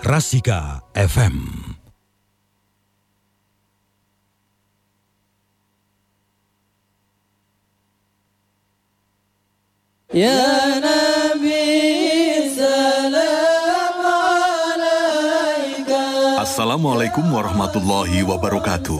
Rasika FM. Ya Nabi salam alaika. Assalamualaikum warahmatullahi wabarakatuh.